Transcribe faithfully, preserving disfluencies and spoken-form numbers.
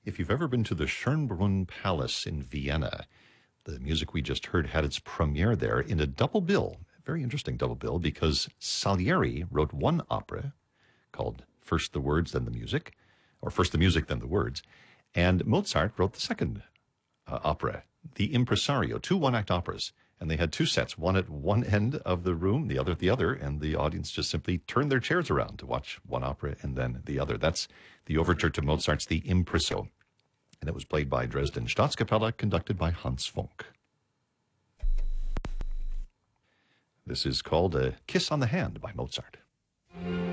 If you've ever been to the Schönbrunn Palace in Vienna, the music we just heard had its premiere there in a double bill. A very interesting double bill because Salieri wrote one opera called First the Words, Then the Music, or First the Music, Then the Words, and Mozart wrote the second uh, opera, The Impresario, two one-act operas. And they had two sets, one at one end of the room, the other at the other, and the audience just simply turned their chairs around to watch one opera and then the other. That's the overture to Mozart's The Impreso. And it was played by Dresden Staatskapelle, conducted by Hans Funk. This is called A Kiss on the Hand by Mozart.